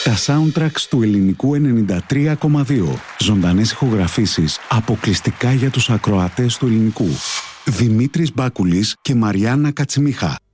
Τα soundtracks του ελληνικού 93,2. Ζωντανές ηχογραφήσεις αποκλειστικά για τους ακροατές του ελληνικού. Δημήτρης Μπάκουλης και Μαριάννα Κατσιμίχα.